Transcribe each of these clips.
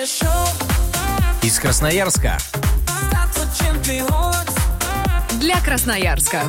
Из Красноярска. Для Красноярска.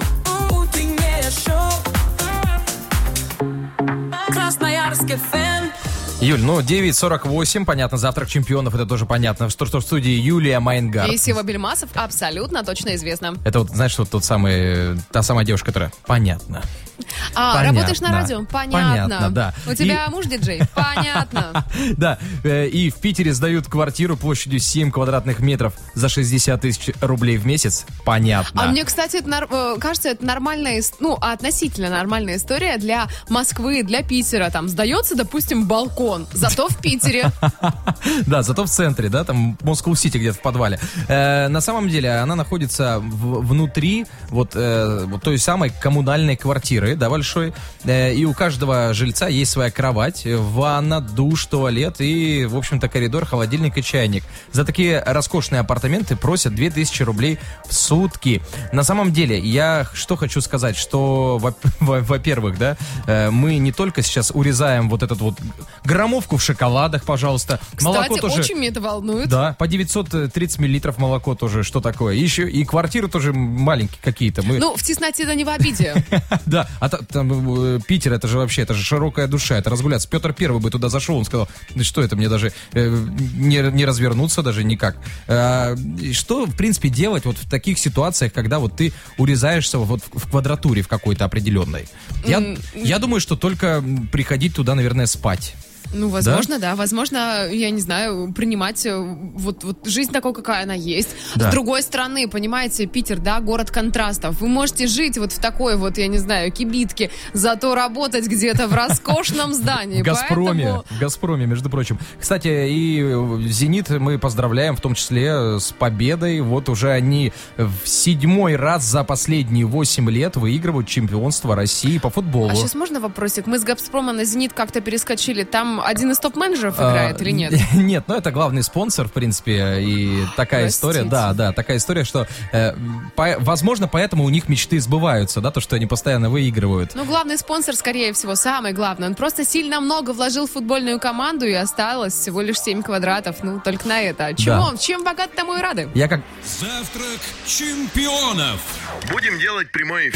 Красноярский фэн. Юль, 9:48, понятно, завтрак чемпионов, это тоже понятно. Что в студии Юлия Майнгард. И Сева Бельмасов абсолютно точно известно. Это вот, знаешь, вот та самая девушка, которая понятно. Понятно. Работаешь на радио? Понятно. Да. У тебя муж диджей? Понятно. Да, и в Питере сдают квартиру площадью 7 квадратных метров за 60 тысяч рублей в месяц. Понятно. А мне, кстати, кажется, это нормальная, относительно нормальная история для Москвы, для Питера. Там сдается, допустим, балкон, зато в Питере. Да, зато в центре, да, там Москва-Сити где-то в подвале. На самом деле она находится внутри вот той самой коммунальной квартиры, да, большой. И у каждого жильца есть своя кровать, ванна, душ, туалет и, в общем-то, коридор, холодильник и чайник. За такие роскошные апартаменты просят 2000 рублей в сутки. На самом деле, я что хочу сказать, что, во-первых, да, мы не только сейчас урезаем вот эту вот граммовку в шоколадах, пожалуйста. Кстати, молоко тоже, очень меня это волнует. Да, по 930 миллилитров молоко тоже, что такое. Еще и квартиры тоже маленькие какие-то. В тесноте да не в обиде. Да, а там Питер, это же широкая душа, это разгуляться. Петр Первый бы туда зашел, он сказал, да что это, мне даже не развернуться даже никак. Что, в принципе, делать вот в таких ситуациях, когда вот ты урезаешься вот в квадратуре в какой-то определенной? Я думаю, что только приходить туда, наверное, спать. Возможно, да. Возможно, я не знаю, принимать вот жизнь такой, какая она есть. Да. С другой стороны, понимаете, Питер, да, город контрастов. Вы можете жить вот в такой вот, я не знаю, кибитке, зато работать где-то в роскошном здании. В Газпроме, между прочим. Кстати, и «Зенит» мы поздравляем, в том числе с победой. Вот уже они в 7-й раз за последние 8 лет выигрывают чемпионство России по футболу. А сейчас можно вопросик? Мы с «Газпрома» на «Зенит» как-то перескочили. Там один из топ-менеджеров играет или нет? Нет, это главный спонсор, в принципе, и такая история, да, такая история, что, возможно, поэтому у них мечты сбываются, да, то, что они постоянно выигрывают. Главный спонсор, скорее всего, самый главный, он просто сильно много вложил в футбольную команду, и осталось всего лишь 7 квадратов, только на это. Чем богат, тому и рады. Завтрак чемпионов. Будем делать прямой эфир.